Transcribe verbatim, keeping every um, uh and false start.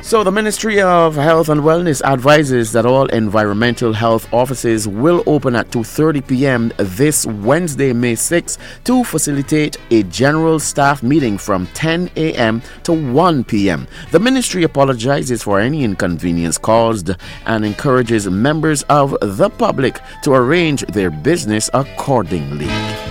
So, the Ministry of Health and Wellness advises that all environmental health offices will open at two thirty p.m. this Wednesday, May sixth, to facilitate a general staff meeting from ten a.m. to one p.m. The ministry apologizes for any inconvenience caused and encourages members of the public to arrange their business accordingly.